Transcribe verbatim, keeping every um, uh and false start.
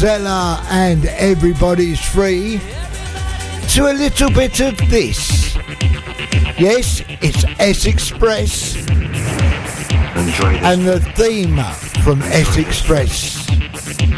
Zella and Everybody's Free to a little bit of this. Yes, it's S Express. Enjoy this. And the theme from S Express.